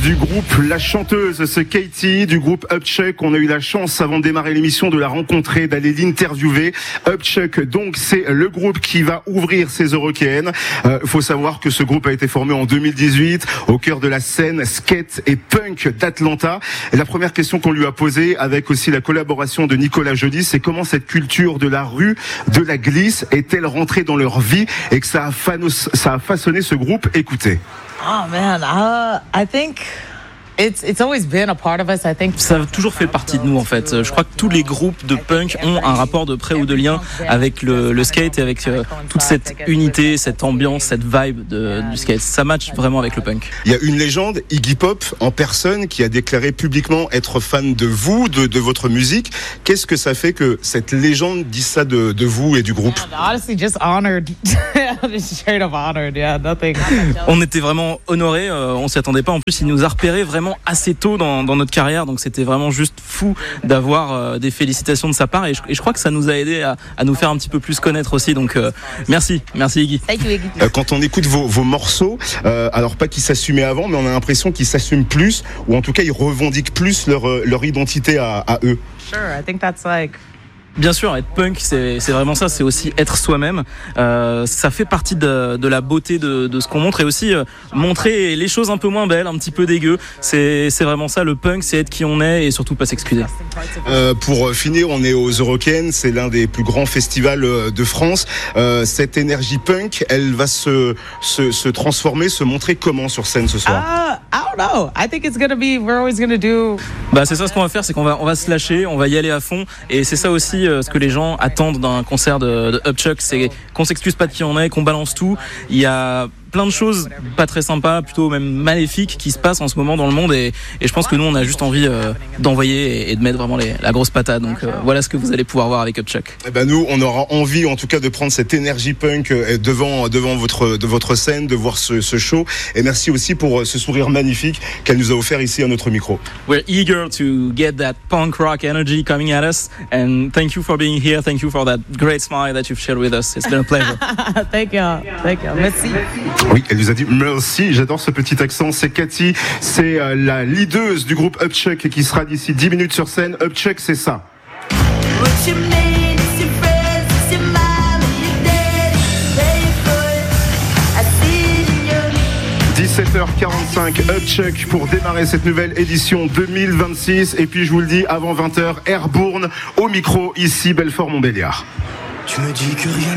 du groupe La Chanteuse, c'est Katie du groupe Upchuck. On a eu la chance avant de démarrer l'émission de la rencontrer, d'aller l'interviewer. Upchuck, donc c'est le groupe qui va ouvrir ces Eurokéennes. Faut savoir que ce groupe a été formé en 2018 au cœur de la scène skate et punk d'Atlanta. Et la première question qu'on lui a posée, avec aussi la collaboration de Nicolas Joly, c'est comment cette culture de la rue, de la glisse, est-elle rentrée dans leur vie et que ça a façonné ce groupe. Écoutez. Oh man, I think it's always been a part of us. I think ça a toujours fait partie de nous en fait. Je crois que tous les groupes de punk ont un rapport de près ou de lien avec le skate et avec toute cette unité, cette ambiance, cette vibe du skate. Ça match vraiment avec le punk. Il y a une légende, Iggy Pop en personne, qui a déclaré publiquement être fan de vous, de votre musique. Qu'est-ce que ça fait que cette légende dise ça de vous et du groupe? Honestly, just honored. Straight up honored. Yeah, nothing. On était vraiment honorés. On s'y attendait pas. En plus, il nous a repérés vraiment assez tôt dans notre carrière, donc c'était vraiment juste fou d'avoir des félicitations de sa part et je crois que ça nous a aidé à nous faire un petit peu plus connaître aussi, donc merci Iggy. Thank you, Iggy. Quand on écoute vos morceaux, alors pas qu'ils s'assumaient avant, mais on a l'impression qu'ils s'assument plus, ou en tout cas ils revendiquent plus leur identité à eux. Sure, I think that's like... Bien sûr, être punk, c'est vraiment ça, c'est aussi être soi-même. Ça fait partie de la beauté de ce qu'on montre et aussi montrer les choses un peu moins belles, un petit peu dégueu. C'est vraiment ça, le punk, c'est être qui on est et surtout pas s'excuser. Pour finir, on est aux Eurokéennes, c'est l'un des plus grands festivals de France. Cette énergie punk, elle va se transformer, se montrer comment sur scène ce soir? I don't know. I think it's gonna be, we're always gonna do... C'est ça ce qu'on va faire, c'est qu'on va se lâcher, on va y aller à fond et c'est ça aussi ce que les gens attendent d'un concert de Upchuck, c'est qu'on s'excuse pas de qui on est, qu'on balance tout. Il y a plein de choses pas très sympas, plutôt même maléfiques qui se passent en ce moment dans le monde et je pense que nous on a juste envie d'envoyer et de mettre vraiment la grosse patate, donc voilà ce que vous allez pouvoir voir avec Upchuck. Nous on aura envie en tout cas de prendre cette énergie punk devant votre scène, de voir ce show, et merci aussi pour ce sourire magnifique qu'elle nous a offert ici à notre micro. We're eager to get that punk rock energy coming at us and thank you for being here, thank you for that great smile that you've shared with us. It's been a pleasure. Thank you. Merci. Oui, elle nous a dit merci, j'adore ce petit accent. C'est Cathy, c'est la leaduse du groupe Upchuck qui sera d'ici 10 minutes sur scène. Upchuck, c'est ça. 17h45, Upchuck pour démarrer cette nouvelle édition 2026. Et puis je vous le dis, avant 20h, Airborne au micro, ici Belfort-Montbéliard. Tu me dis que rien